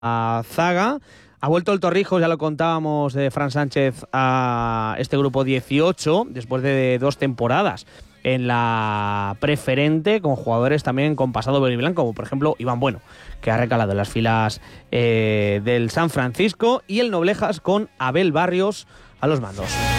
a zaga. Ha vuelto el Torrijos, ya lo contábamos, de Fran Sánchez a este grupo 18 después de 2 temporadas en la preferente, con jugadores también con pasado verde y blanco, como por ejemplo Iván Bueno, que ha recalado en las filas del San Francisco, y el Noblejas con Abel Barrios a los mandos.